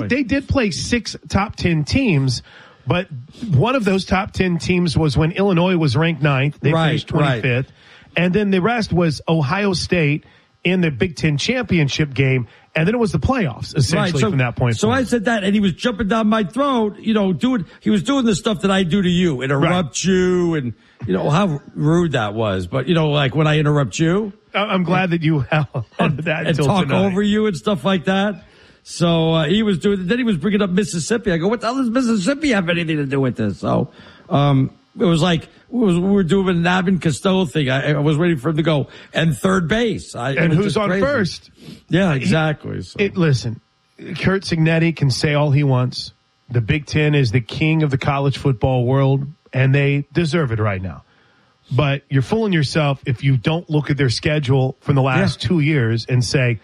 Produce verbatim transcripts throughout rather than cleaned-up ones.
they did play six top ten teams, but one of those top ten teams was when Illinois was ranked ninth. They right, finished twenty-fifth. Right. And then the rest was Ohio State in the Big Ten championship game. And then it was the playoffs, essentially, right, so, from that point So forward. I said that, and he was jumping down my throat, you know, doing, he was doing the stuff that I do to you, interrupt right. you, and, you know, how rude that was. But, you know, like when I interrupt you. I'm glad and, that you held on to that and until talk tonight. over you and stuff like that. So uh, he was doing, then he was bringing up Mississippi. I go, what the hell does Mississippi have anything to do with this? So, um, it was like, it was, we were doing an Abbott Costello thing. I, I was waiting for him to go. And third base. I, and who's on crazy. first? Yeah, exactly. So. It, listen, Curt Cignetti can say all he wants. The Big Ten is the king of the college football world, and they deserve it right now. But you're fooling yourself if you don't look at their schedule from the last yeah. two years and say,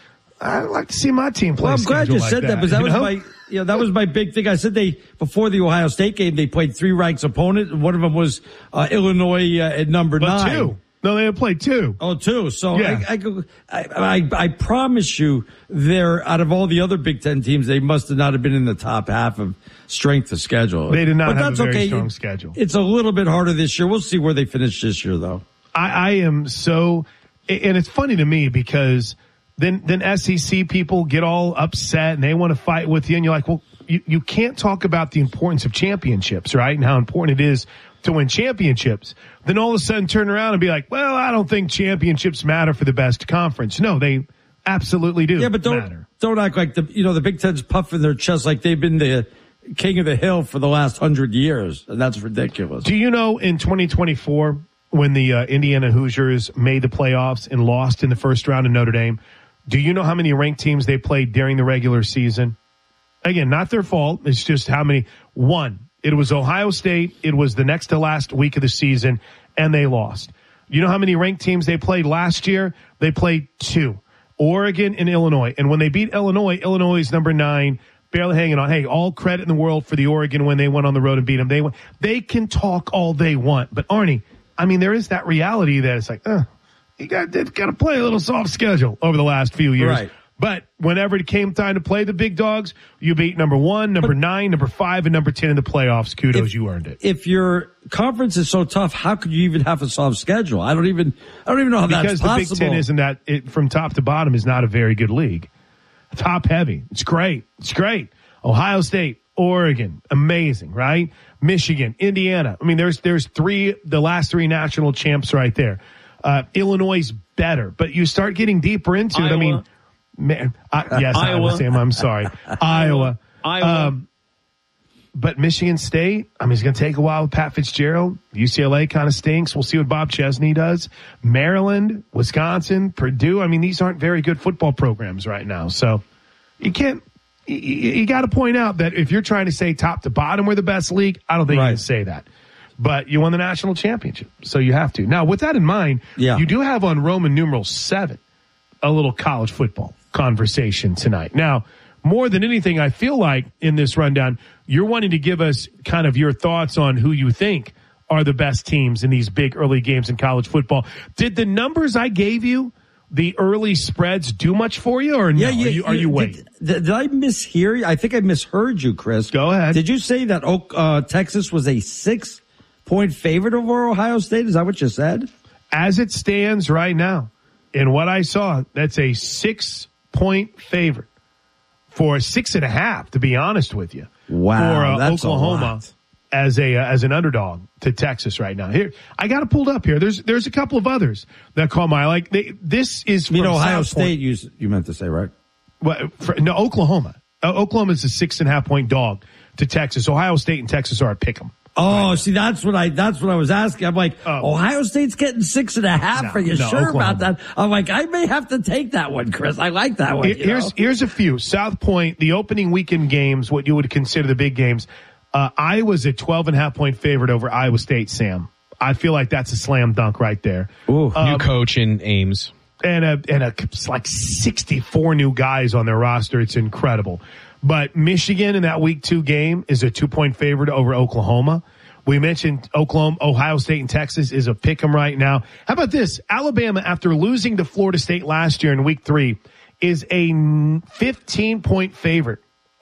I'd like to see my team play. Well, I'm glad you like said that, that because that you was know? my, you know, that was my big thing. I said they, before the Ohio State game, they played three ranked opponents. One of them was, uh, Illinois uh, at number but nine. Two. No, they had played two. Oh, two. So yeah. I, I, go, I, I, I promise you, they're out of all the other Big Ten teams, they must have not have been in the top half of strength of schedule. They did not but have that's a very okay. strong schedule. It's a little bit harder this year. We'll see where they finish this year, though. I, I am so, and it's funny to me because then then S E C people get all upset and they want to fight with you, and you're like, well, you, you can't talk about the importance of championships, right? And how important it is to win championships. Then all of a sudden turn around and be like, well, I don't think championships matter for the best conference. No, they absolutely do. Yeah, but don't matter. don't act like the you know the Big Ten's puffing their chest like they've been the king of the hill for the last hundred years, and that's ridiculous. Do you know in twenty twenty-four when the uh, Indiana Hoosiers made the playoffs and lost in the first round in Notre Dame? Do you know how many ranked teams they played during the regular season? Again, not their fault. It's just how many. One. It was Ohio State. It was the next to last week of the season, and they lost. You know how many ranked teams they played last year? They played two. Oregon and Illinois. And when they beat Illinois, Illinois is number nine, barely hanging on. Hey, all credit in the world for the Oregon when they went on the road and beat them. They went, they can talk all they want. But, Arnie, I mean, there is that reality that it's like, uh, you got, got to play a little soft schedule over the last few years. Right. But whenever it came time to play the big dogs, you beat number one, number but, nine, number five, and number ten in the playoffs. Kudos, if, you earned it. If your conference is so tough, how could you even have a soft schedule? I don't even, I don't even know how because that's possible. Because the Big Ten isn't that, it, from top to bottom, is not a very good league. Top heavy. It's great. It's great. Ohio State, Oregon, amazing, right? Michigan, Indiana. I mean, there's, there's three, the last three national champs right there. Uh, Illinois is better, but you start getting deeper into Iowa. it. I mean, Man, I, yes, Iowa. Iowa, Sam. I'm sorry. Iowa. Iowa. Um, but Michigan State, I mean, it's going to take a while with Pat Fitzgerald. U C L A kind of stinks. We'll see what Bob Chesney does. Maryland, Wisconsin, Purdue. I mean, these aren't very good football programs right now. So you can't, you, you got to point out that if you're trying to say top to bottom, we're the best league, I don't think right. you can say that. But you won the national championship, so you have to. Now, with that in mind, yeah. you do have on Roman numeral seven a little college football conversation tonight. Now, more than anything, I feel like in this rundown, you're wanting to give us kind of your thoughts on who you think are the best teams in these big early games in college football. Did the numbers I gave you, the early spreads, do much for you, or no? Yeah, yeah, are you, are you waiting? Did, did I mishear you? I think I misheard you, Chris. Go ahead. Did you say that uh, Texas was a six-point favorite over Ohio State? Is that what you said? As it stands right now, in what I saw, that's a six-point favorite for a six and a half, to be honest with you. Wow, for uh, that's Oklahoma a lot. as a uh, as an underdog to Texas right now. Here, I got it pulled up here. There's there's a couple of others that call my like. They, this is from you know Ohio South State. Point. You you meant to say right? Well, for, no, Oklahoma. Uh, Oklahoma is a six and a half point dog to Texas. Ohio State and Texas are at pick'em. Oh, right. see, that's what I, that's what I was asking. I'm like, oh. Ohio State's getting six and a half. No, Are you no, sure Oklahoma. about that? I'm like, I may have to take that one, Chris. I like that one. Here, you here's, know? here's a few. South Point, the opening weekend games, what you would consider the big games. Uh, Iowa's a twelve and a half point favorite over Iowa State, Sam. I feel like that's a slam dunk right there. Ooh. Um, New coach in Ames. And a, and a, it's like sixty-four new guys on their roster. It's incredible. But Michigan in that week two game is a two point favorite over Oklahoma. We mentioned Oklahoma, Ohio State, and Texas is a pick 'em right now. How about this? Alabama, after losing to Florida State last year in week three, is a fifteen point favorite